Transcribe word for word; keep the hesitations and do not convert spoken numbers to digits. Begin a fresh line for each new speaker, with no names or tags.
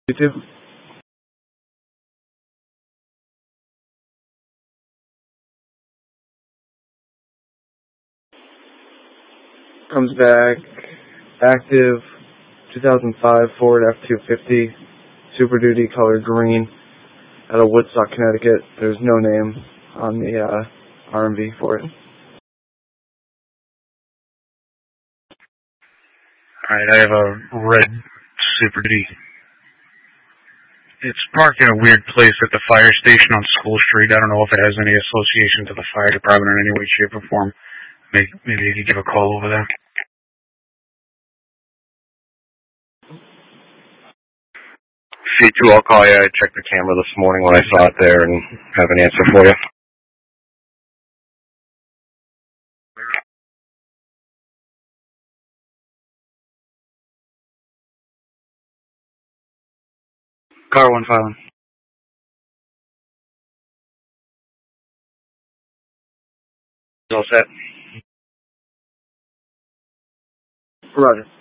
You too. Comes back active two thousand five Ford F two fifty Super Duty color green out of Woodstock, Connecticut. There's no name on the uh, R M V for it.
Alright, I have a red Super Duty. It's parked in a weird place at the fire station on School Street. I don't know if it has any association to the fire department in any way, shape, or form. Maybe, maybe you could give a call over there.
C two, I'll call you. I checked the camera this morning when I saw it there and have an answer for you.
Car one filing.
All set?
Roger.